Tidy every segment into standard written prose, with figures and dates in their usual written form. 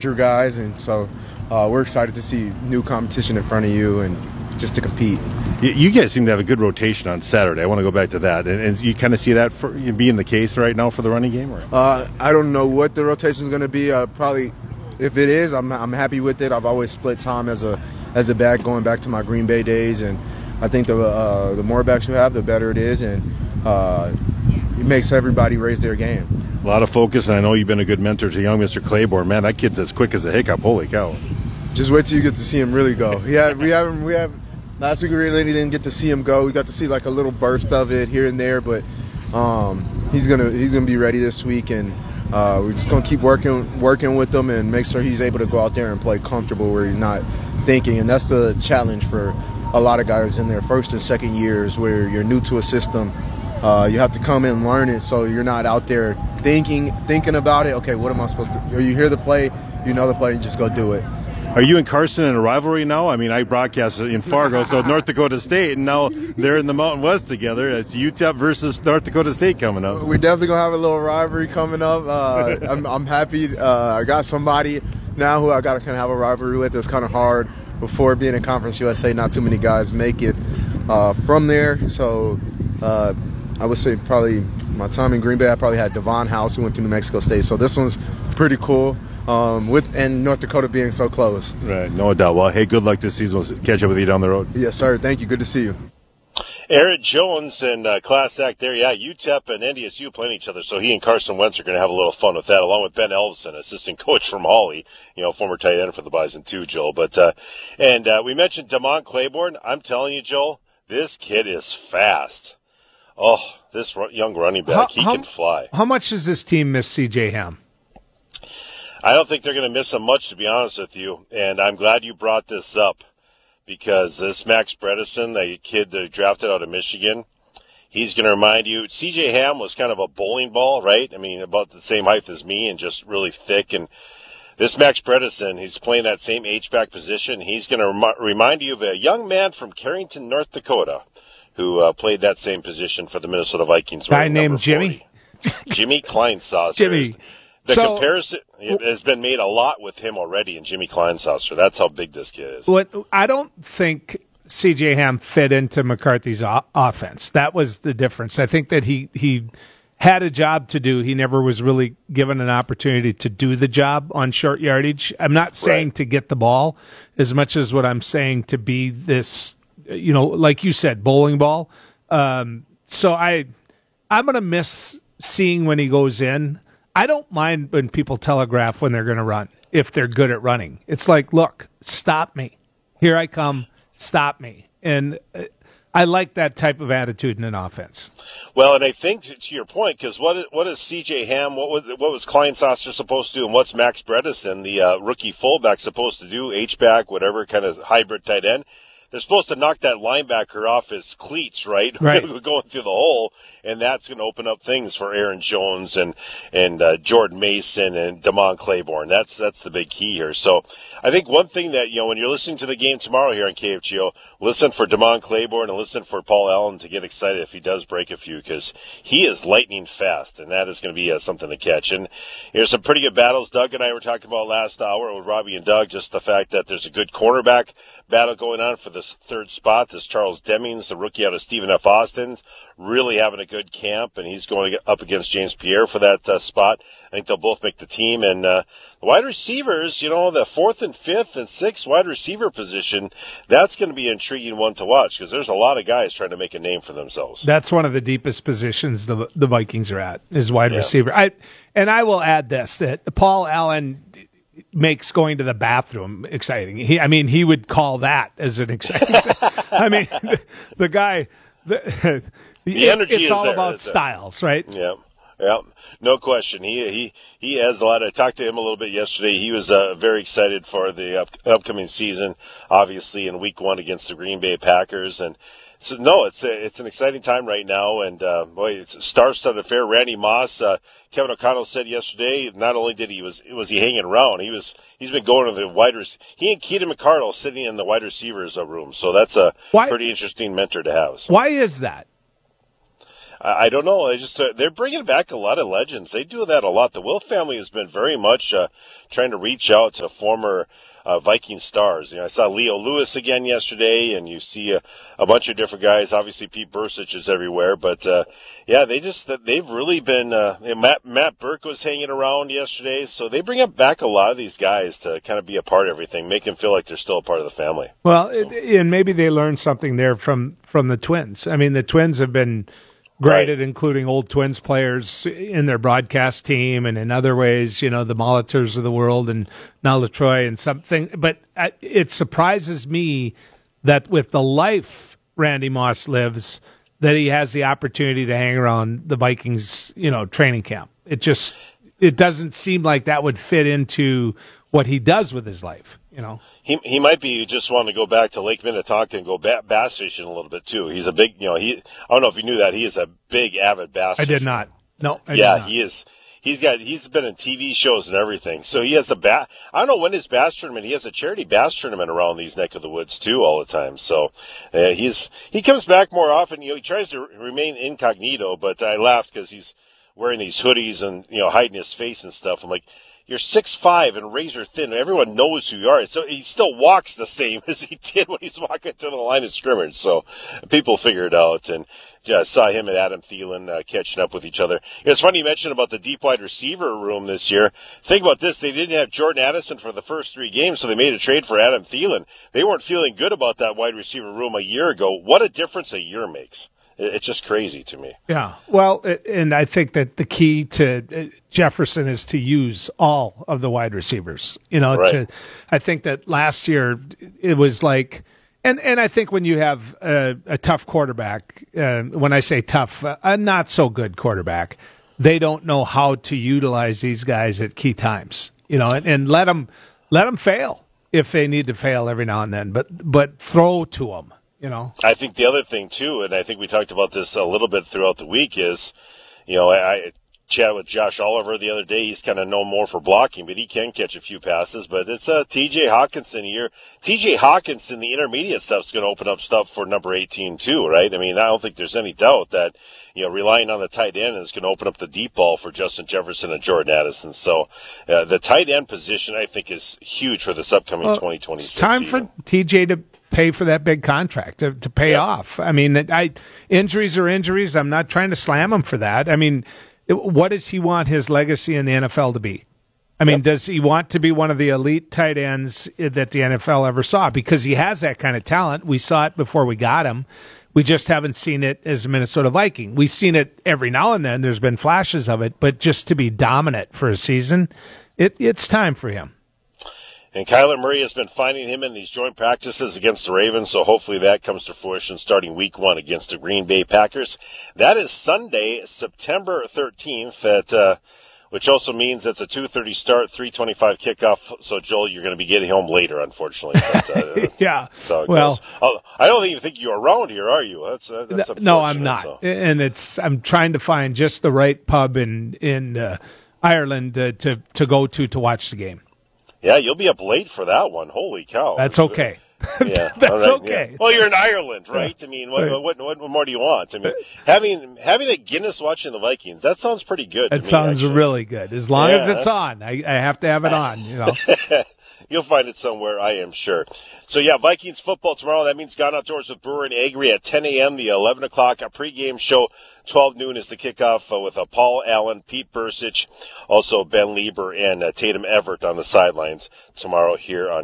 your guys, and so we're excited to see new competition in front of you and just to compete. You guys seem to have a good rotation on Saturday. I want to go back to that. And you kind of see that being the case right now for the running game? Or? I don't know what the rotation is going to be. Probably, if it is, I'm happy with it. I've always split time as a back going back to my Green Bay days, and I think the more backs you have, the better it is, and it makes everybody raise their game. A lot of focus, and I know you've been a good mentor to young Mr. Claiborne. Man, that kid's as quick as a hiccup. Holy cow. Just wait till you get to see him really go. We have last week we really didn't get to see him go. We got to see like a little burst of it here and there, but he's gonna be ready this week, and we're just gonna keep working with him and make sure he's able to go out there and play comfortable where he's not thinking. And that's the challenge for a lot of guys in their first and second years where you're new to a system. You have to come in and learn it, so you're not out there thinking about it. Okay, what am I supposed to? Or you hear the play, you know the play, and just go do it. Are you and Carson in a rivalry now? I mean, I broadcast in Fargo, so North Dakota State, and now they're in the Mountain West together. It's UTEP versus North Dakota State coming up. We're definitely gonna have a little rivalry coming up. I'm happy. I got somebody now who I got to kind of have a rivalry with. It's kind of hard. Before being in Conference USA, not too many guys make it from there. So I would say probably my time in Green Bay, I probably had Devon House, who went to New Mexico State. So this one's pretty cool. And North Dakota being so close. Right, no doubt. Well, hey, good luck this season. We'll catch up with you down the road. Yes, sir. Thank you. Good to see you. Aaron Jones and Class Act there. Yeah, UTEP and NDSU playing each other, so he and Carson Wentz are going to have a little fun with that, along with Ben Elvison, assistant coach from Hawley, former tight end for the Bison too, Joel. But we mentioned Damon Claiborne. I'm telling you, Joel, this kid is fast. Oh, this young running back, he can fly. How much does this team miss C.J. Ham? I don't think they're going to miss him much, to be honest with you, and I'm glad you brought this up. Because this Max Bredesen, the kid that drafted out of Michigan, he's going to remind you, C.J. Ham was kind of a bowling ball, right? I mean, about the same height as me and just really thick. And this Max Bredesen, he's playing that same H-back position. He's going to remind you of a young man from Carrington, North Dakota, who played that same position for the Minnesota Vikings. Guy named Jimmy? Jimmy Kleinsasser. Jimmy. The comparison has been made a lot with him already in Jimmy Kleinsasser. That's how big this kid is. I don't think C.J. Ham fit into McCarthy's offense. That was the difference. I think that he had a job to do. He never was really given an opportunity to do the job on short yardage. I'm not saying to get the ball as much as what I'm saying to be this, like you said, bowling ball. So I'm going to miss seeing when he goes in. I don't mind when people telegraph when they're going to run, if they're good at running. It's like, look, stop me. Here I come. Stop me. And I like that type of attitude in an offense. Well, and I think to your point, because what is C.J. Ham, what was Kleinsasser supposed to do, and what's Max Bredesen, the rookie fullback, supposed to do, H-back, whatever kind of hybrid tight end? They're supposed to knock that linebacker off his cleats, right? Going through the hole, and that's going to open up things for Aaron Jones and Jordan Mason and Damon Claiborne. That's the big key here. So I think one thing that, when you're listening to the game tomorrow here on KFGO, listen for Damon Claiborne and listen for Paul Allen to get excited if he does break a few, because he is lightning fast, and that is going to be something to catch. And here's some pretty good battles. Doug and I were talking about last hour with Robbie and Doug, just the fact that there's a good cornerback battle going on for this third spot. This Charles Demings, the rookie out of Stephen F. Austin, really having a good camp, and he's going up against James Pierre for that spot. I think they'll both make the team. And the wide receivers, the 4th and 5th and 6th wide receiver position, that's going to be an intriguing one to watch, because there's a lot of guys trying to make a name for themselves. That's one of the deepest positions the Vikings are at, is wide receiver. I will add this, that Paul Allen makes going to the bathroom exciting. He would call that as an exciting thing. The guy, the energy it's all there, about styles, right? Yeah. Yeah, no question. He has a lot. I talked to him a little bit yesterday. He was very excited for the upcoming season, obviously in Week 1 against the Green Bay Packers. And so, no, it's an exciting time right now. And it's a star-studded affair. Randy Moss, Kevin O'Connell said yesterday, not only was he hanging around, he's been going to the wide receivers. He and Keaton McCardle sitting in the wide receivers room. So that's a pretty interesting mentor to have. Why is that? I don't know. They're bringing back a lot of legends. They do that a lot. The Will family has been very much trying to reach out to former Viking stars. I saw Leo Lewis again yesterday, and you see a bunch of different guys. Obviously, Pete Bursich is everywhere, but they've really been. Matt Burke was hanging around yesterday, so they bring back a lot of these guys to kind of be a part of everything, make them feel like they're still a part of the family. Well, and maybe they learned something there from the Twins. I mean, the Twins have been great at including old Twins players in their broadcast team and in other ways, the Molitors of the world and now LaTroy and something. But it surprises me that with the life Randy Moss lives, that he has the opportunity to hang around the Vikings, training camp. It doesn't seem like that would fit into what he does with his life, He might be just wanting to go back to Lake Minnetonka and go bass fishing a little bit too. He's a big, I don't know if you knew that, he is a big avid bass fisher. I did not. No, I did not. He is. He's been in TV shows and everything. So he has I don't know when his bass tournament, he has a charity bass tournament around these neck of the woods too all the time. So, he comes back more often. He tries to remain incognito, but I laughed because he's wearing these hoodies and, hiding his face and stuff. I'm like, you're 6'5" and razor thin. Everyone knows who you are. So he still walks the same as he did when he's walking to the line of scrimmage. So people figure it out. And saw him and Adam Thielen catching up with each other. It's funny you mentioned about the deep wide receiver room this year. Think about this. They didn't have Jordan Addison for the first 3 games, so they made a trade for Adam Thielen. They weren't feeling good about that wide receiver room a year ago. What a difference a year makes. It's just crazy to me. Yeah. Well, and I think that the key to Jefferson is to use all of the wide receivers. Right. I think that last year it was like, and I think when you have a tough quarterback, when I say tough, a not so good quarterback, they don't know how to utilize these guys at key times. And let them fail if they need to fail every now and then, but throw to them. I think the other thing too, and I think we talked about this a little bit throughout the week, is, I chatted with Josh Oliver the other day. He's kind of known more for blocking, but he can catch a few passes. But it's T.J. Hawkinson here. T.J. Hawkinson, the intermediate stuff's going to open up stuff for number 18 too, right? I mean, I don't think there's any doubt that, relying on the tight end is going to open up the deep ball for Justin Jefferson and Jordan Addison. So the tight end position, I think, is huge for this upcoming 2026 It's time season. for T.J. to pay for that big contract, to pay off. I mean, injuries are injuries. I'm not trying to slam him for that. I mean, what does he want his legacy in the NFL to be? I mean, does he want to be one of the elite tight ends that the NFL ever saw? Because he has that kind of talent. We saw it before we got him. We just haven't seen it as a Minnesota Viking. We've seen it every now and then. There's been flashes of it, but just to be dominant for a season, it's time for him. And Kyler Murray has been finding him in these joint practices against the Ravens, so hopefully that comes to fruition starting week 1 against the Green Bay Packers. That is Sunday, September 13th, which also means it's a 2:30 start, 3:25 kickoff. So, Joel, you're going to be getting home later, unfortunately. But, yeah. So well, I don't even think you're around here, are you? That's no, I'm not. So. And I'm trying to find just the right pub in Ireland to go to watch the game. Yeah, you'll be up late for that one. Holy cow. That's okay. Yeah, that's right, okay. Yeah. Well, you're in Ireland, right? Yeah. I mean, what more do you want? I mean, having a Guinness watching the Vikings, that sounds pretty good. That sounds really good. As long as it's on, I have to have it on. You'll find it somewhere, I am sure. So, yeah, Vikings football tomorrow. That means Gone Outdoors with Brewer and Agri at 10 a.m., the 11 o'clock pregame show. 12 noon is the kickoff with Paul Allen, Pete Bursich, also Ben Lieber and Tatum Everett on the sidelines tomorrow here on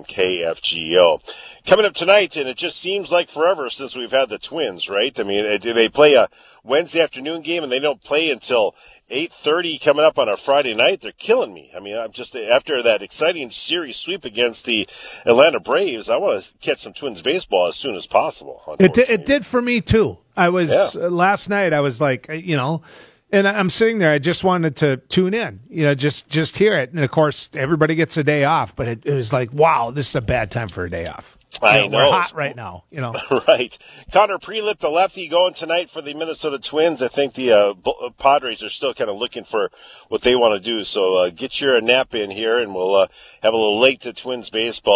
KFGO. Coming up tonight, and it just seems like forever since we've had the Twins, right? I mean, they play a Wednesday afternoon game, and they don't play until 8:30 coming up on a Friday night. They're killing me. I mean, I'm just, after that exciting series sweep against the Atlanta Braves, I want to catch some Twins baseball as soon as possible. It did for me too. I was last night. I was like, and I'm sitting there. I just wanted to tune in, just hear it. And of course, everybody gets a day off, but it was like, wow, this is a bad time for a day off. I know. We're hot right now, Right. Connor Prelip, the lefty, going tonight for the Minnesota Twins. I think the Padres are still kind of looking for what they want to do. So get your nap in here, and we'll have a little late to Twins baseball.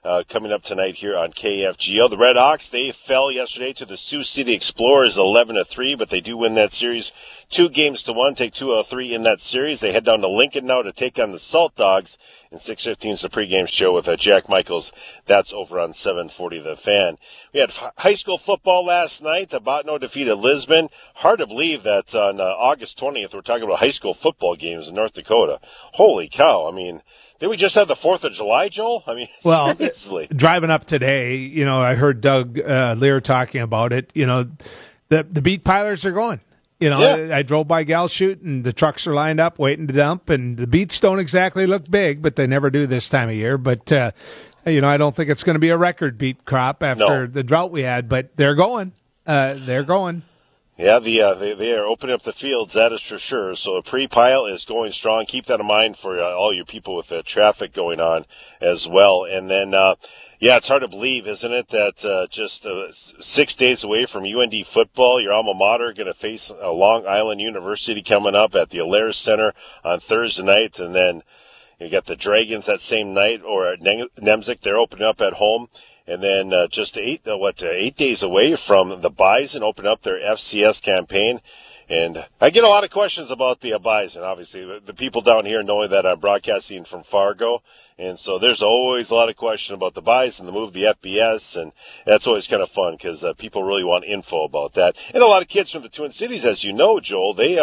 coming up tonight here on KFGO. The Red Hawks, they fell yesterday to the Sioux City Explorers 11-3, but they do win that series 2-1, take 2 out of 3 in that series. They head down to Lincoln now to take on the Salt Dogs. And 6:15 is the pregame show with Jack Michaels. That's over on 740 The Fan. We had high school football last night. Botno defeated Lisbon. Hard to believe that on August 20th we're talking about high school football games in North Dakota. Holy cow. I mean, did we just have the 4th of July, Joel? I mean, well, seriously. Driving up today, I heard Doug Lear talking about it. The beat pilers are going. Yeah. I drove by Gal Chute, and the trucks are lined up waiting to dump, and the beets don't exactly look big, but they never do this time of year. But, I don't think it's going to be a record beet crop after the drought we had, but they're going. They're going. Yeah, they are opening up the fields, that is for sure. So a pre-pile is going strong. Keep that in mind for all your people with traffic going on as well. And then, it's hard to believe, isn't it, that just 6 days away from UND football, your alma mater going to face Long Island University coming up at the Alaris Center on Thursday night. And then you got the Dragons that same night, or at Nemzik, they're opening up at home. And then just 8 days away from the Bison open up their FCS campaign. And I get a lot of questions about the Bison, obviously. The people down here knowing that I'm broadcasting from Fargo. And so there's always a lot of question about the Bison, the move, the FBS. And that's always kind of fun because people really want info about that. And a lot of kids from the Twin Cities, as you know, Joel, they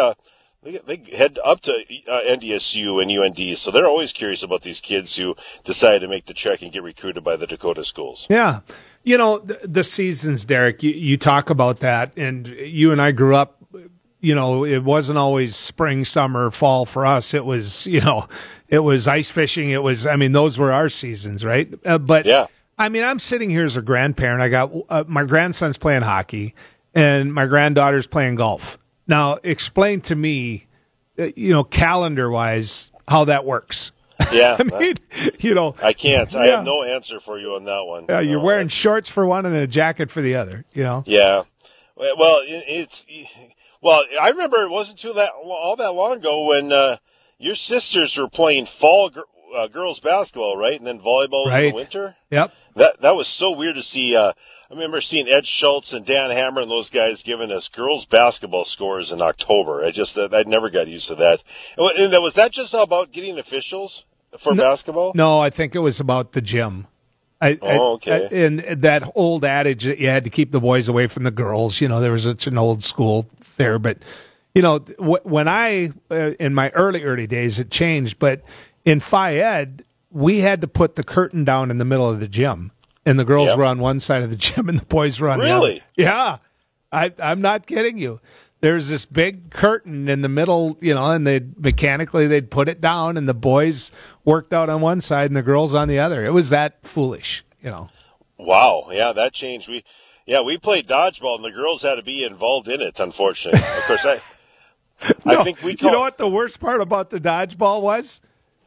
head up to NDSU and UND, so they're always curious about these kids who decide to make the trek and get recruited by the Dakota schools. Yeah. The seasons, Derek, you talk about that, and you and I grew up, it wasn't always spring, summer, fall for us. It was, it was ice fishing. Those were our seasons, right? But, yeah. I'm sitting here as a grandparent. I got my grandson's playing hockey, and my granddaughter's playing golf. Now, explain to me, calendar-wise, how that works. Yeah. I can't. I have no answer for you on that one. Yeah, you're wearing shorts for one and a jacket for the other, Yeah. Well, I remember it wasn't all that long ago when your sisters were playing fall girls basketball, right? And then volleyball was in the winter? Yep. That was so weird to see. I remember seeing Ed Schultz and Dan Hammer and those guys giving us girls basketball scores in October. I never got used to that. And was that just about getting officials for basketball? No, I think it was about the gym. Okay. And that old adage that you had to keep the boys away from the girls, there was such an old school there. But, when I, in my early days, it changed. But in Phi Ed, we had to put the curtain down in the middle of the gym. And the girls were on one side of the gym and the boys were on the other. Really? Yeah. I'm not kidding you. There's this big curtain in the middle, and they'd put it down and the boys worked out on one side and the girls on the other. It was that foolish, Wow. Yeah, that changed. We played dodgeball and the girls had to be involved in it, unfortunately. Of course, I think we You know what the worst part about the dodgeball was?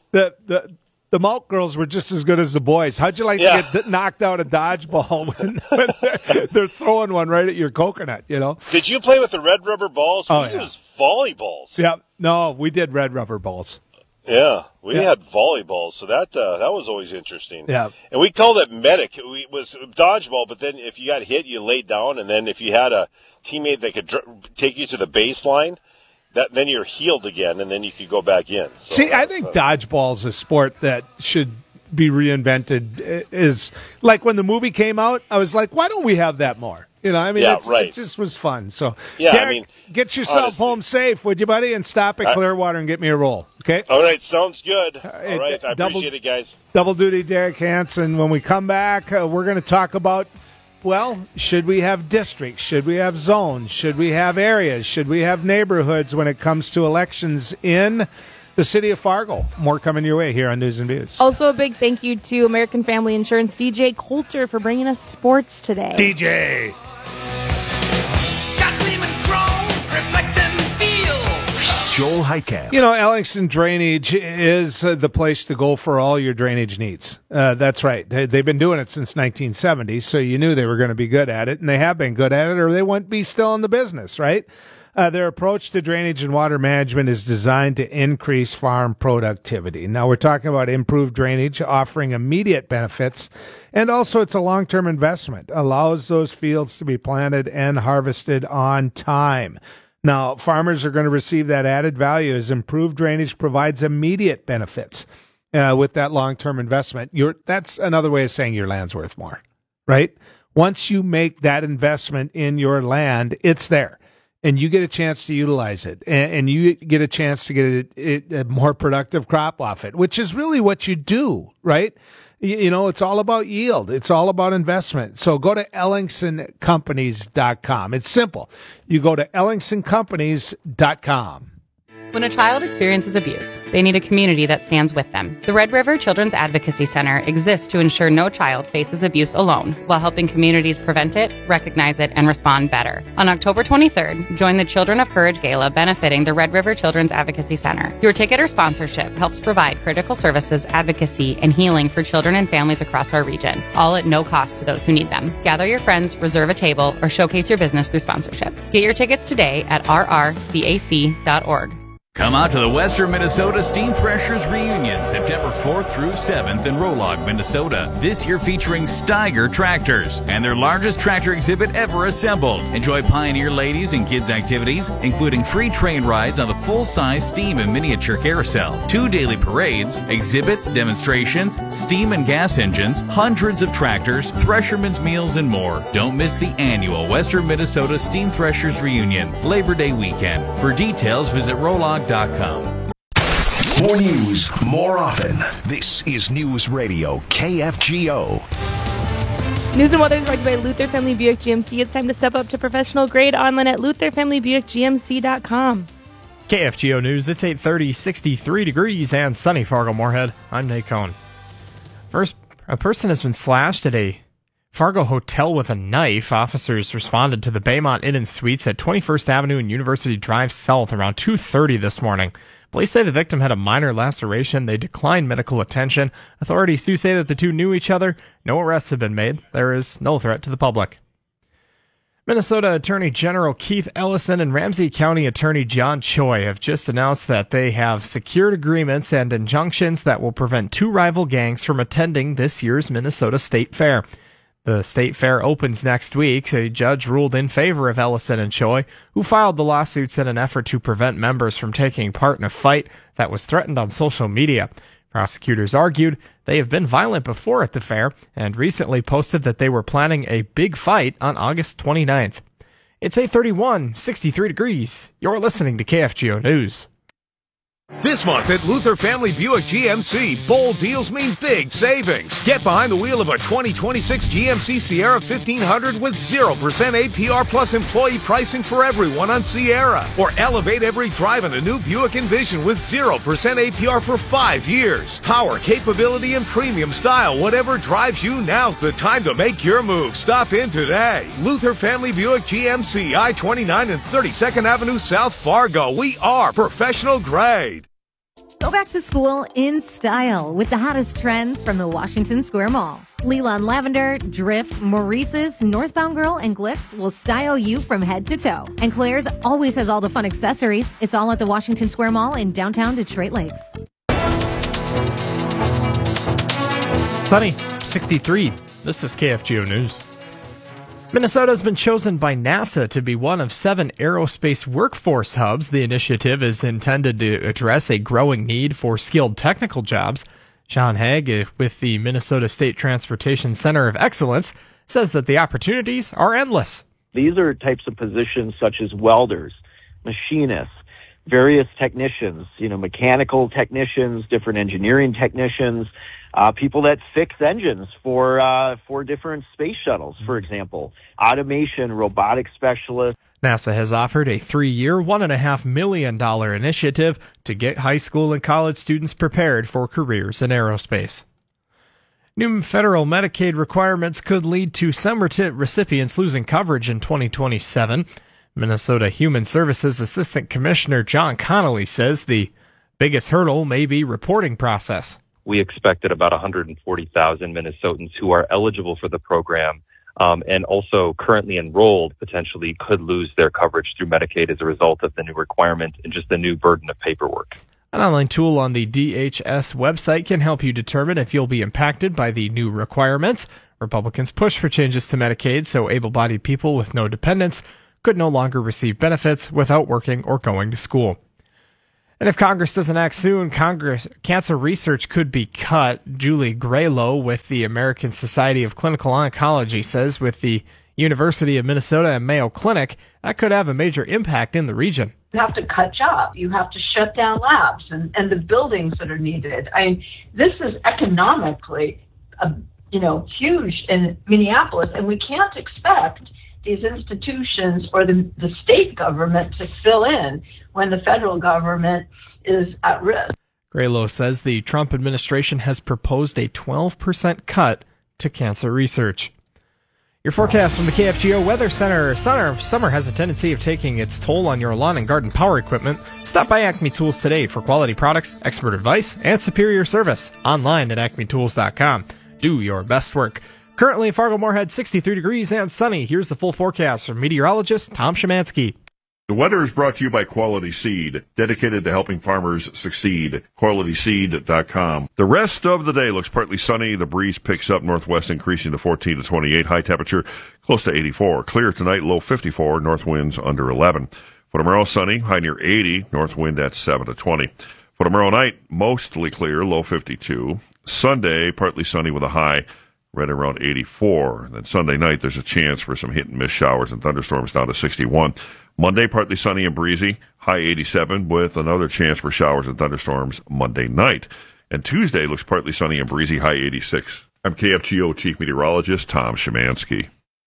The Malk girls were just as good as the boys. How'd you like to get knocked out of dodgeball when they're throwing one right at your coconut, Did you play with the red rubber balls? We used volleyballs. Yeah. No, we did red rubber balls. Yeah, we had volleyballs, so that was always interesting. Yeah. And we called it medic. It was dodgeball, but then if you got hit, you laid down, and then if you had a teammate that could take you to the baseline, then you're healed again, and then you could go back in. So see, I think dodgeball is a sport that should be reinvented. Is like when the movie came out, I was like, why don't we have that more? It just was fun. So, Derek, get yourself home safe, would you, buddy? And stop at Clearwater and get me a roll, okay? All right, sounds good. All right, I appreciate it, guys. Double duty, Derek Hansen. When we come back, we're going to talk about, should we have districts? Should we have zones? Should we have areas? Should we have neighborhoods when it comes to elections in the city of Fargo? More coming your way here on News and Views. Also, a big thank you to American Family Insurance DJ Coulter for bringing us sports today. DJ. Joel Heitkamp. Ellingson Drainage is the place to go for all your drainage needs. That's right. They've been doing it since 1970, so you knew they were going to be good at it, and they have been good at it, or they wouldn't be still in the business, right? Their approach to drainage and water management is designed to increase farm productivity. Now, we're talking about improved drainage, offering immediate benefits, and also it's a long-term investment. Allows those fields to be planted and harvested on time. Now, farmers are going to receive that added value as improved drainage provides immediate benefits with that long-term investment. That's another way of saying your land's worth more, right? Once you make that investment in your land, it's there. And you get a chance to utilize it, and you get a chance to get a more productive crop off it, which is really what you do, right? It's all about yield. It's all about investment. So go to EllingsonCompanies.com. It's simple. You go to EllingsonCompanies.com. When a child experiences abuse, they need a community that stands with them. The Red River Children's Advocacy Center exists to ensure no child faces abuse alone, while helping communities prevent it, recognize it, and respond better. On October 23rd, join the Children of Courage Gala benefiting the Red River Children's Advocacy Center. Your ticket or sponsorship helps provide critical services, advocacy, and healing for children and families across our region, all at no cost to those who need them. Gather your friends, reserve a table, or showcase your business through sponsorship. Get your tickets today at rrcac.org. Come out to the Western Minnesota Steam Threshers Reunion, September 4th through 7th in Rolog, Minnesota. This year featuring Steiger tractors and their largest tractor exhibit ever assembled. Enjoy Pioneer ladies and kids activities, including free train rides on the full-size steam and miniature carousel, 2 daily parades, exhibits, demonstrations, steam and gas engines, hundreds of tractors, threshermen's meals, and more. Don't miss the annual Western Minnesota Steam Threshers Reunion, Labor Day weekend. For details, visit Rolog.com. More news, more often. This is News Radio KFGO. News and weather is brought to you by Luther Family Buick GMC. It's time to step up to professional grade online at LutherFamilyBuickGMC.com. KFGO News, it's 8:30, 63 degrees and sunny Fargo-Moorhead. I'm Nate Cohn. First, a person has been slashed at a Fargo hotel with a knife. Officers responded to the Baymont Inn and Suites at 21st Avenue and University Drive South around 2:30 this morning. Police say the victim had a minor laceration. They declined medical attention. Authorities do say that the two knew each other. No arrests have been made. There is no threat to the public. Minnesota Attorney General Keith Ellison and Ramsey County Attorney John Choi have just announced that they have secured agreements and injunctions that will prevent 2 rival gangs from attending this year's Minnesota State Fair. The State Fair opens next week. A judge ruled in favor of Ellison and Choi, who filed the lawsuits in an effort to prevent members from taking part in a fight that was threatened on social media. Prosecutors argued they have been violent before at the fair and recently posted that they were planning a big fight on August 29th. It's 8:31, 63 degrees. You're listening to KFGO News. This month at Luther Family Buick GMC, bold deals mean big savings. Get behind the wheel of a 2026 GMC Sierra 1500 with 0% APR plus employee pricing for everyone on Sierra. Or elevate every drive in a new Buick Envision with 0% APR for 5 years. Power, capability, and premium style. Whatever drives you, now's the time to make your move. Stop in today. Luther Family Buick GMC, I-29 and 32nd Avenue South Fargo. We are professional grade. Go back to school in style with the hottest trends from the Washington Square Mall. Leland Lavender, Drift, Maurice's, Northbound Girl, and Glyphs will style you from head to toe. And Claire's always has all the fun accessories. It's all at the Washington Square Mall in downtown Detroit Lakes. Sunny, 63. This is KFGO News. Minnesota has been chosen by NASA to be one of 7 aerospace workforce hubs. The initiative is intended to address a growing need for skilled technical jobs. Sean Haig, with the Minnesota State Transportation Center of Excellence, says that the opportunities are endless. These are types of positions such as welders, machinists, various technicians, mechanical technicians, different engineering technicians, people that fix engines for different space shuttles, for example, automation, robotic specialists. NASA has offered a 3-year, $1.5 million initiative to get high school and college students prepared for careers in aerospace. New federal Medicaid requirements could lead to some recipients losing coverage in 2027. Minnesota Human Services Assistant Commissioner John Connolly says the biggest hurdle may be reporting process. We expect that about 140,000 Minnesotans who are eligible for the program and also currently enrolled potentially could lose their coverage through Medicaid as a result of the new requirement and just the new burden of paperwork. An online tool on the DHS website can help you determine if you'll be impacted by the new requirements. Republicans push for changes to Medicaid so able-bodied people with no dependents could no longer receive benefits without working or going to school. And if Congress doesn't act soon, cancer research could be cut. Julie Graylow with the American Society of Clinical Oncology says with the University of Minnesota and Mayo Clinic, that could have a major impact in the region. You have to cut jobs. You have to shut down labs and the buildings that are needed. I mean, this is economically, huge in Minneapolis, and we can't expect these institutions or the state government to fill in when the federal government is at risk. Graylow says the Trump administration has proposed a 12% cut to cancer research. Your forecast from the KFGO Weather Center. Summer has a tendency of taking its toll on your lawn and garden power equipment. Stop by Acme Tools today for quality products, expert advice, and superior service. Online at acmetools.com. Do your best work. Currently in Fargo-Moorhead, 63 degrees and sunny. Here's the full forecast from meteorologist Tom Szymanski. The weather is brought to you by Quality Seed, dedicated to helping farmers succeed. QualitySeed.com. The rest of the day looks partly sunny. The breeze picks up northwest, increasing to 14 to 28. High temperature close to 84. Clear tonight, low 54. North winds under 11. For tomorrow, sunny, high near 80. North wind at 7 to 20. For tomorrow night, mostly clear, low 52. Sunday, partly sunny with a high right around 84. And then Sunday night, there's a chance for some hit-and-miss showers and thunderstorms down to 61. Monday, partly sunny and breezy, high 87, with another chance for showers and thunderstorms Monday night. And Tuesday looks partly sunny and breezy, high 86. I'm KFGO Chief Meteorologist Tom Szymanski.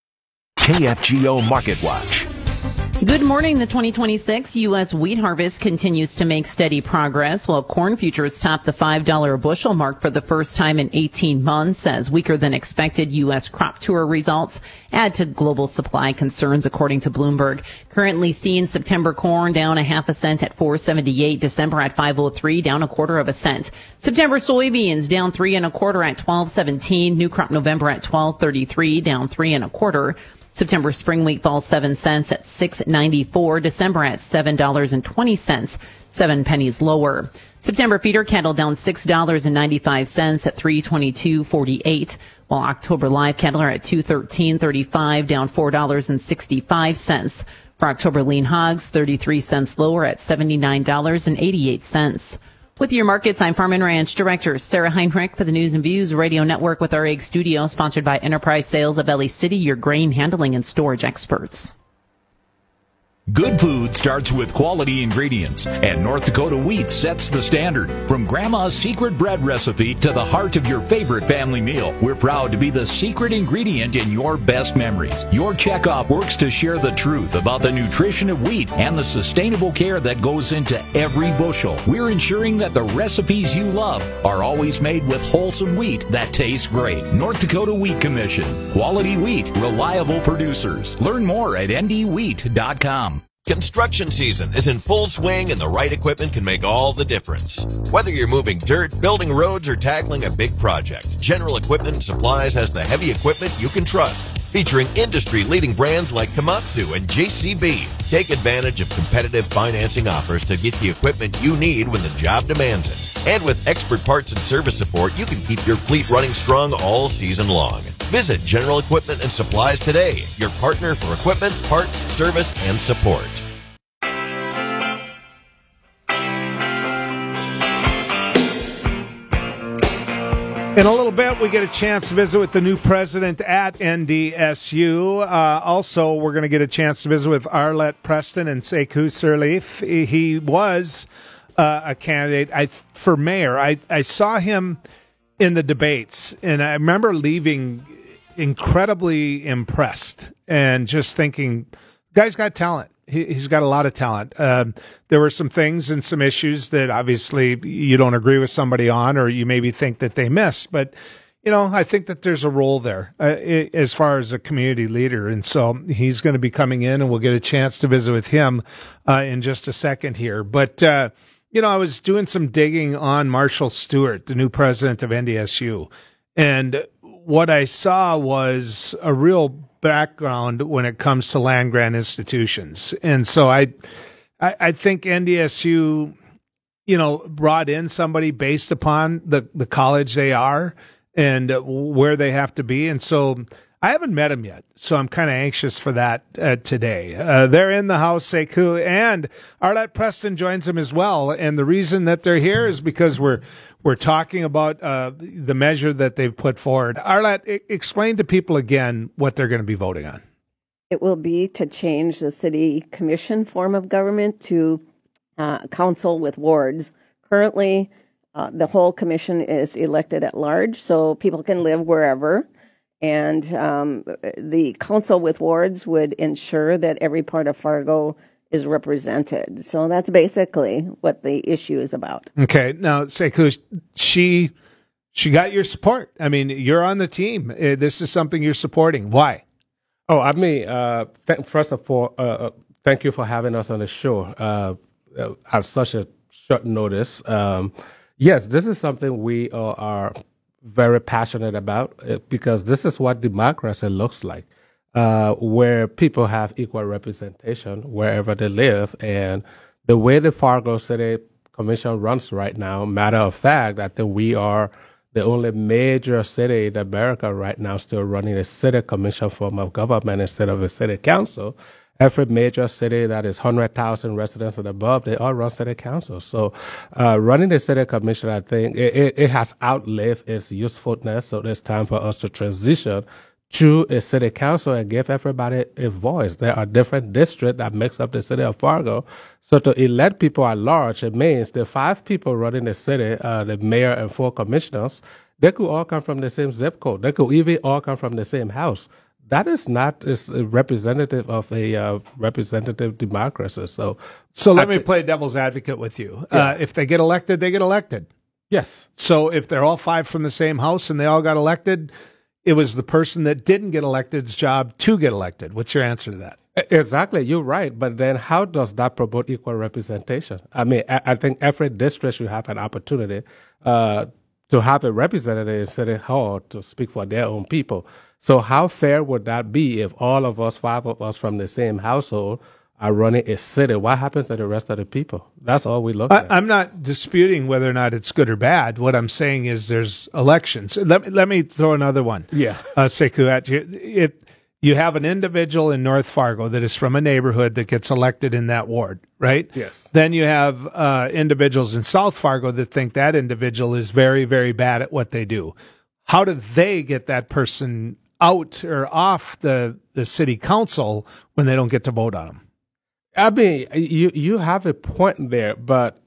KFGO Market Watch. Good morning. The 2026 U.S. wheat harvest continues to make steady progress, while corn futures topped the $5 a bushel mark for the first time in 18 months, as weaker than expected U.S. crop tour results add to global supply concerns, according to Bloomberg. Currently seeing September corn down 0.5 cent at $4.78, December at $5.03, down 1/4 cent. September soybeans down 3 1/4 at $12.17, new crop November at $12.33, down 3 1/4. September spring wheat falls 7 cents at $6.94. December at $7.20, 7 pennies lower. September feeder cattle down $6.95 at $322.48, while October live cattle are at $213.35, down $4.65. For October lean hogs, 33 cents lower at $79.88. With your markets, I'm Farm and Ranch Director Sarah Heinrich for the News and Views Radio Network with our Egg Studio, sponsored by Enterprise Sales of Valley City, your grain handling and storage experts. Good food starts with quality ingredients, and North Dakota Wheat sets the standard. From Grandma's secret bread recipe to the heart of your favorite family meal, we're proud to be the secret ingredient in your best memories. Your checkoff works to share the truth about the nutrition of wheat and the sustainable care that goes into every bushel. We're ensuring that the recipes you love are always made with wholesome wheat that tastes great. North Dakota Wheat Commission. Quality wheat, reliable producers. Learn more at ndwheat.com. Construction season is in full swing, and the right equipment can make all the difference. Whether you're moving dirt, building roads, or tackling a big project, General Equipment and Supplies has the heavy equipment you can trust. Featuring industry-leading brands like Komatsu and JCB. Take advantage of competitive financing offers to get the equipment you need when the job demands it. And with expert parts and service support, you can keep your fleet running strong all season long. Visit General Equipment and Supplies today, your partner for equipment, parts, service, and support. In a little bit, we get a chance to visit with the new president at NDSU. Also, we're going to get a chance to visit with Arlette Preston and Sekou Sirleaf. He was a candidate for mayor. I saw him in the debates, and I remember leaving incredibly impressed and just thinking, guy's got talent. He's got a lot of talent. There were some things and some issues that obviously you don't agree with somebody on, or you maybe think that they missed. But, I think that there's a role there as far as a community leader. And so he's going to be coming in, and we'll get a chance to visit with him in just a second here. But, I was doing some digging on Marshall Stewart, the new president of NDSU. And what I saw was a real background when it comes to land grant institutions. And so I think NDSU, brought in somebody based upon the college they are and where they have to be. And so I haven't met him yet, so I'm kind of anxious for that today. They're in the house, Sekou, and Arlette Preston joins them as well. And the reason that they're here is because we're talking about the measure that they've put forward. Arlette, explain to people again what they're going to be voting on. It will be to change the city commission form of government to council with wards. Currently, the whole commission is elected at large, so people can live wherever. And the council with wards would ensure that every part of Fargo is represented. So that's basically what the issue is about. Okay. Now, Sekou, she got your support. I mean, you're on the team. This is something you're supporting. Why? Oh, I mean, first of all, thank you for having us on the show at such a short notice. Yes, this is something we are very passionate about because this is what democracy looks like, where people have equal representation wherever they live. And the way the Fargo City Commission runs right now, matter of fact, I think we are the only major city in America right now still running a city commission form of government instead of a city council. Every major city that is 100,000 residents and above, they all run city council. So running the city commission, I think, it has outlived its usefulness. So it's time for us to transition to a city council and give everybody a voice. There are different districts that makes up the city of Fargo. So to elect people at large, it means the 5 people running the city, the mayor and 4 commissioners, they could all come from the same zip code. They could even all come from the same house. That is not representative of a representative democracy. So let me play devil's advocate with you. Yeah. If they get elected, they get elected. Yes. So if they're all 5 from the same house and they all got elected, it was the person that didn't get elected's job to get elected. What's your answer to that? Exactly. You're right. But then how does that promote equal representation? I mean, I think every district should have an opportunity to have a representative in City Hall to speak for their own people. So how fair would that be if all of us, 5 of us from the same household, are running a city? What happens to the rest of the people? That's all we look at. I'm not disputing whether or not it's good or bad. What I'm saying is there's elections. Let me throw another one. Yeah. Sekou, at you. You have an individual in North Fargo that is from a neighborhood that gets elected in that ward, right? Yes. Then you have individuals in South Fargo that think that individual is very, very bad at what they do. How do they get that person out or off the city council when they don't get to vote on them? I mean, you have a point there, but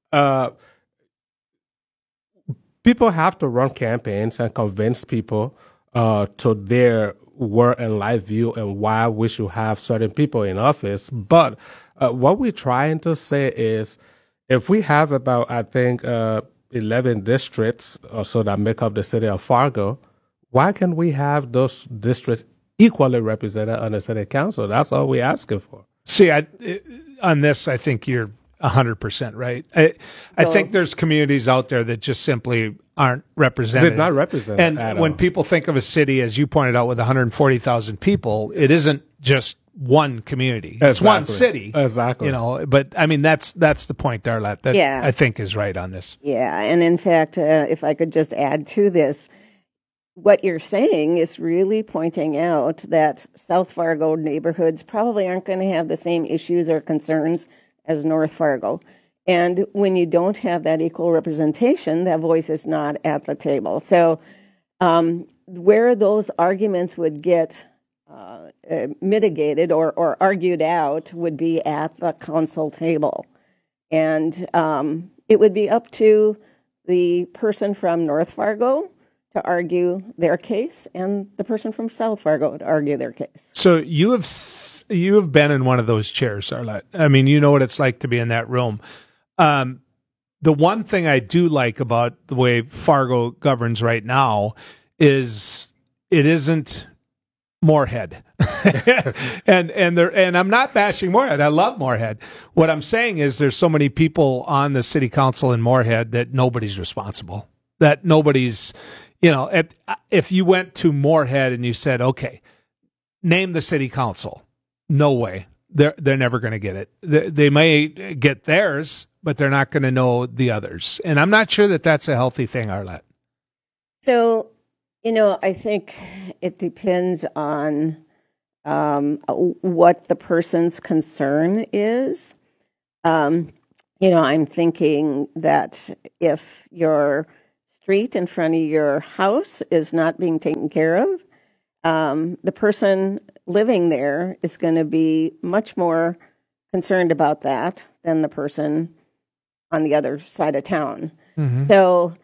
people have to run campaigns and convince people to their work and life view and why we should have certain people in office. But what we're trying to say is if we have about, I think, 11 districts or so that make up the city of Fargo, why can't we have those districts equally represented on the city council? That's all we're asking for. See, on this, I think you're 100% right. I think there's communities out there that just simply aren't represented. They're not represented. And when people think of a city, as you pointed out, with 140,000 people, it isn't just one community. It's one city. Exactly. But I mean, that's the point, Arlette, that I think is right on this. Yeah. And in fact, if I could just add to this, what you're saying is really pointing out that South Fargo neighborhoods probably aren't going to have the same issues or concerns as North Fargo. And when you don't have that equal representation, that voice is not at the table. So where those arguments would get mitigated or argued out would be at the council table. And it would be up to the person from North Fargo to argue their case and the person from South Fargo to argue their case. So you have been in one of those chairs, Arlette. I mean, you know what it's like to be in that room. The one thing I do like about the way Fargo governs right now is it isn't Moorhead. and I'm not bashing Moorhead. I love Moorhead. What I'm saying is there's so many people on the city council in Moorhead that nobody's responsible. That nobody's if you went to Moorhead and you said, okay, name the city council, no way. They're never going to get it. They may get theirs, but they're not going to know the others. And I'm not sure that that's a healthy thing, Arlette. So, I think it depends on what the person's concern is. I'm thinking that if your street in front of your house is not being taken care of, the person living there is going to be much more concerned about that than the person on the other side of town. Mm-hmm. So,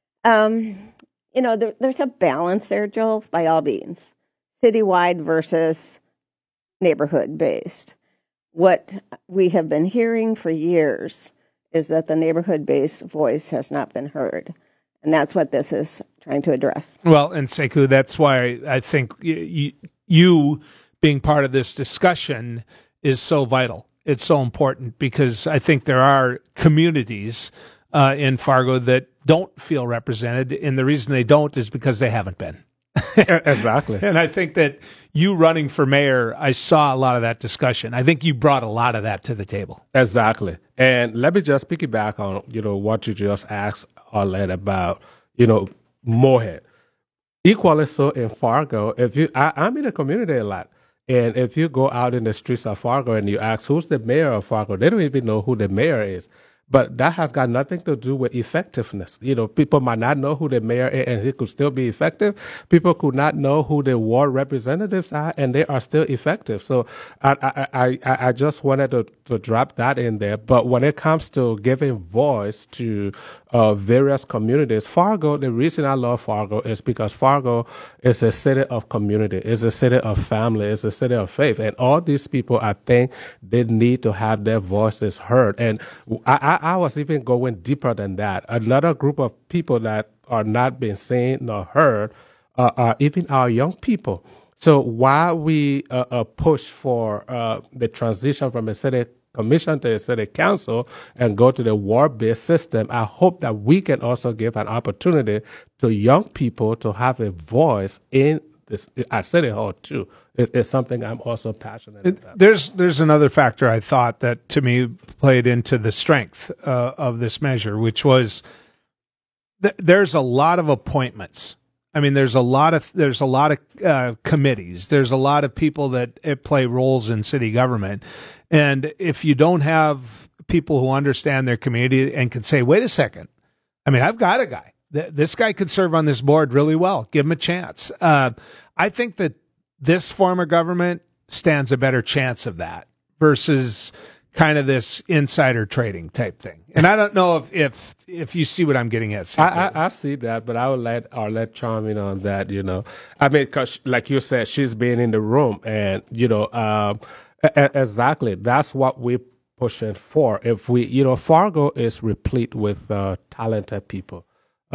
there's a balance there, Joel, by all means, citywide versus neighborhood-based. What we have been hearing for years is that the neighborhood-based voice has not been heard. And that's what this is trying to address. Well, and Sekou, that's why I think you being part of this discussion is so vital. It's so important because I think there are communities in Fargo that don't feel represented, and the reason they don't is because they haven't been. Exactly. And I think that you running for mayor, I saw a lot of that discussion. I think you brought a lot of that to the table. Exactly. And let me just piggyback on, what you just asked Arlette about, Moorhead. Equally so in Fargo, I'm in a community a lot. And if you go out in the streets of Fargo and you ask who's the mayor of Fargo, they don't even know who the mayor is. But that has got nothing to do with effectiveness. People might not know who the mayor is and he could still be effective. People could not know who the ward representatives are and they are still effective. So I just wanted to drop that in there. But when it comes to giving voice to various communities, Fargo, the reason I love Fargo is because Fargo is a city of community, is a city of family, is a city of faith. And all these people, I think, they need to have their voices heard. And I was even going deeper than that. Another group of people that are not being seen nor heard are even our young people. So while we push for the transition from a city commission to a city council and go to the ward-based system, I hope that we can also give an opportunity to young people to have a voice in this at City Hall too. It's something I'm also passionate about. There's another factor I thought that to me played into the strength of this measure, which was there's a lot of appointments. I mean, there's a lot of committees. There's a lot of people that play roles in city government, and if you don't have people who understand their community and can say, wait a second, I mean, I've got a guy. This guy could serve on this board really well. Give him a chance. I think that this form of government stands a better chance of that versus kind of this insider trading type thing. And I don't know if you see what I'm getting at. I see that, but I would let Arlette chime in on that, I mean, because like you said, she's been in the room and, exactly. That's what we're pushing for. If we, Fargo is replete with talented people.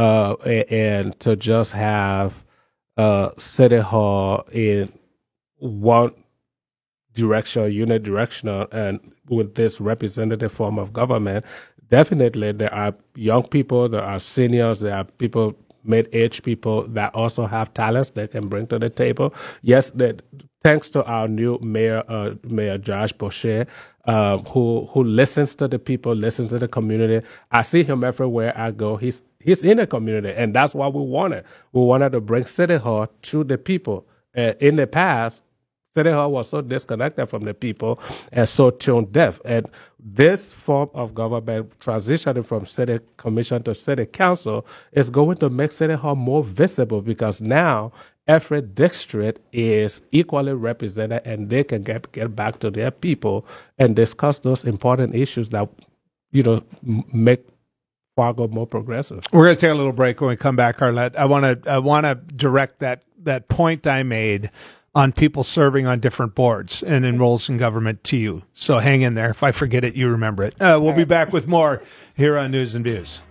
And to just have City Hall in one direction, unidirectional, and with this representative form of government, definitely there are young people, there are seniors, there are people, mid-age people that also have talents they can bring to the table. Yes, thanks to our new mayor, Mayor Josh Boucher, who listens to the people, listens to the community. I see him everywhere I go. He's in the community, and that's what we wanted. We wanted to bring City Hall to the people. In the past, City Hall was so disconnected from the people and so tone deaf. And this form of government transitioning from City Commission to City Council is going to make City Hall more visible because now every district is equally represented and they can get back to their people and discuss those important issues that, make Fargo more progressive. We're going to take a little break. When we come back, Arlette, I want to direct that point I made on people serving on different boards and in roles in government to you. So hang in there. If I forget it, you remember it. We'll be back with more here on News and Views.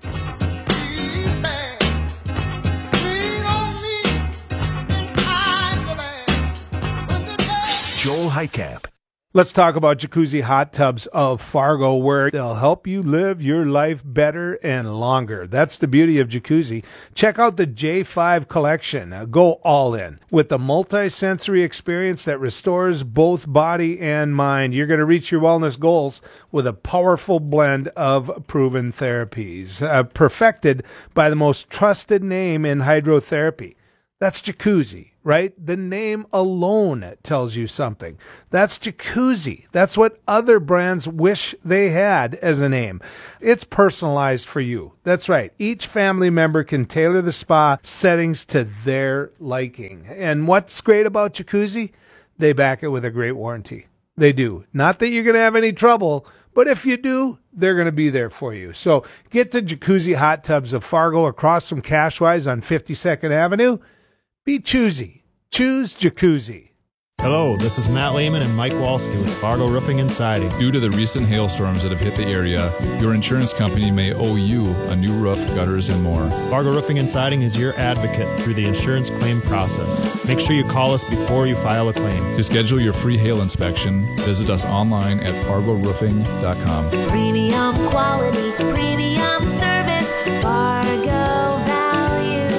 Joel Heitkamp. Let's talk about Jacuzzi Hot Tubs of Fargo, where they'll help you live your life better and longer. That's the beauty of Jacuzzi. Check out the J5 collection. Go all in with the multi-sensory experience that restores both body and mind. You're going to reach your wellness goals with a powerful blend of proven therapies, perfected by the most trusted name in hydrotherapy. That's Jacuzzi, right? The name alone tells you something. That's Jacuzzi. That's what other brands wish they had as a name. It's personalized for you. That's right. Each family member can tailor the spa settings to their liking. And what's great about Jacuzzi? They back it with a great warranty. They do. Not that you're going to have any trouble, but if you do, they're going to be there for you. So get to Jacuzzi Hot Tubs of Fargo across from Cashwise on 52nd Avenue. Be choosy. Choose Jacuzzi. Hello, this is Matt Lehman and Mike Walski with Fargo Roofing and Siding. Due to the recent hailstorms that have hit the area, your insurance company may owe you a new roof, gutters, and more. Fargo Roofing and Siding is your advocate through the insurance claim process. Make sure you call us before you file a claim. To schedule your free hail inspection, visit us online at fargoroofing.com. Premium quality, premium service, Fargo value.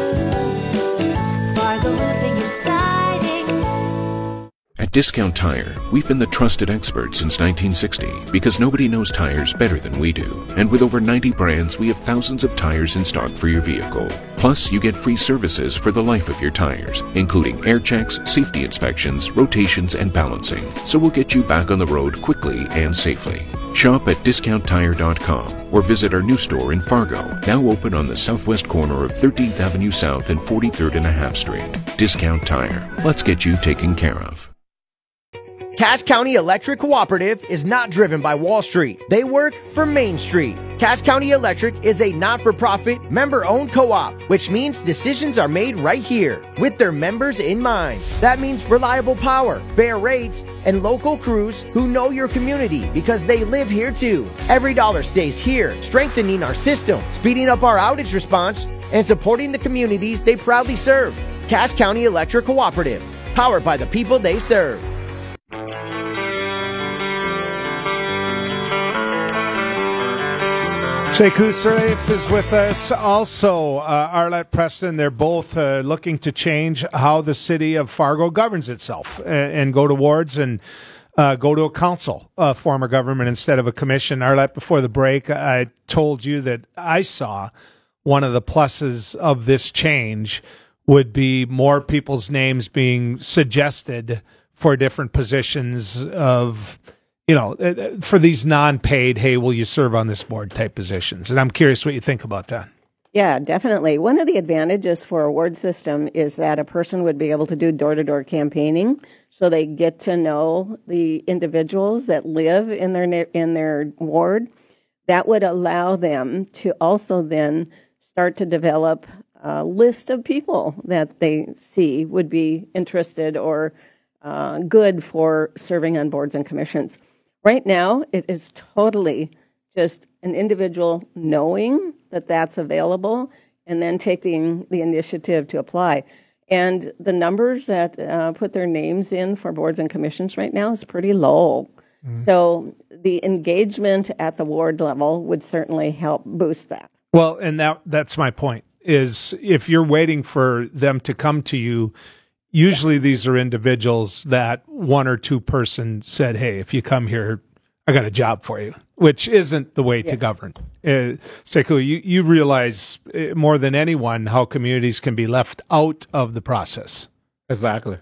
Fargo Roofing and Siding. At Discount Tire, we've been the trusted experts since 1960 because nobody knows tires better than we do. And with over 90 brands, we have thousands of tires in stock for your vehicle. Plus, you get free services for the life of your tires, including air checks, safety inspections, rotations, and balancing. So we'll get you back on the road quickly and safely. Shop at DiscountTire.com or visit our new store in Fargo, now open on the southwest corner of 13th Avenue South and 43rd and a half Street. Discount Tire. Let's get you taken care of. Cass County Electric Cooperative is not driven by Wall Street. They work for Main Street. Cass County Electric is a not-for-profit, member-owned co-op, which means decisions are made right here with their members in mind. That means reliable power, fair rates, and local crews who know your community because they live here too. Every dollar stays here, strengthening our system, speeding up our outage response, and supporting the communities they proudly serve. Cass County Electric Cooperative, powered by the people they serve. Sekou Sirleaf is with us. Also, Arlette Preston, they're both looking to change how the city of Fargo governs itself and go to wards and go to a council form of government instead of a commission. Arlette, before the break, I told you that I saw one of the pluses of this change would be more people's names being suggested for different positions of, you know, for these non-paid, hey, will you serve on this board type positions? And I'm curious what you think about that. Yeah, definitely. One of the advantages for a ward system is that a person would be able to do door-to-door campaigning, so they get to know the individuals that live in their ward. That would allow them to also then start to develop a list of people that they see would be interested or good for serving on boards and commissions. Right now, it is totally just an individual knowing that that's available and then taking the initiative to apply. And the numbers that put their names in for boards and commissions right now is pretty low. Mm-hmm. So the engagement at the ward level would certainly help boost that. Well, and that's my point, is if you're waiting for them to come to you, usually these are individuals that one or two person said, hey, if you come here, I got a job for you, which isn't the way to govern. Sekou, you realize more than anyone how communities can be left out of the process. Exactly.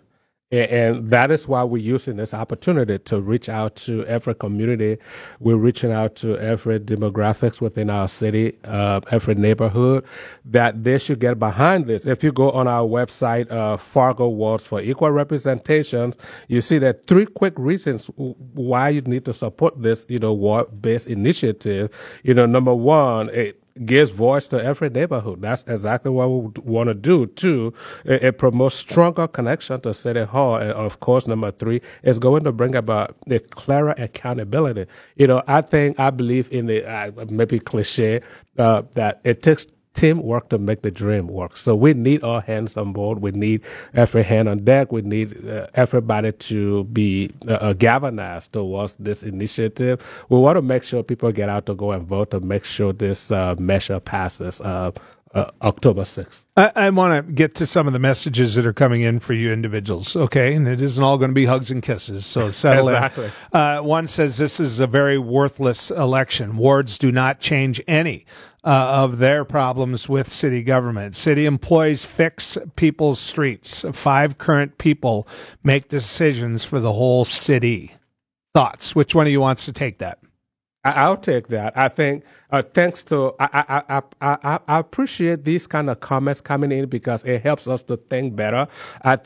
And that is why we're using this opportunity to reach out to every community. We're reaching out to every demographics within our city, every neighborhood, that they should get behind this. If you go on our website, Fargo Wards for Equal Representation, you see that 3 quick reasons why you need to support this, ward-based initiative. Number one, it gives voice to every neighborhood. That's exactly what we want to do. 2, it promotes stronger connection to City Hall. And of course, number 3 is going to bring about a clearer accountability. I believe in the maybe cliche that it takes teamwork to make the dream work. So we need all hands on board. We need every hand on deck. We need everybody to be galvanized towards this initiative. We want to make sure people get out to go and vote to make sure this measure passes October 6th. I want to get to some of the messages that are coming in for you individuals, okay? And it isn't all going to be hugs and kisses, so settle exactly. in. One says this is a very worthless election. Wards do not change any of their problems with city government. City employees fix people's streets. 5 current people make decisions for the whole city. Thoughts? Which one of you wants to take that? I'll take that. I think thanks to I appreciate these kind of comments coming in because it helps us to think better. I